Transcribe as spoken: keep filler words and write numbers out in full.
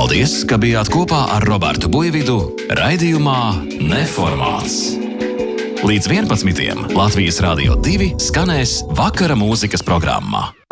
Paldies, ka bijāt kopā ar Robertu Buividu raidījumā Neformāls. Līdz vienpadsmitiem Latvijas Rādio divi skanēs vakara mūzikas programmā.